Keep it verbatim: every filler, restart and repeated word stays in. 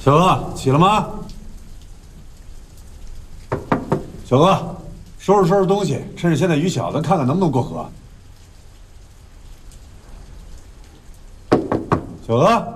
小鹅起了吗？小鹅，收拾收拾东西，趁着现在雨小，咱看看能不能过河。小鹅。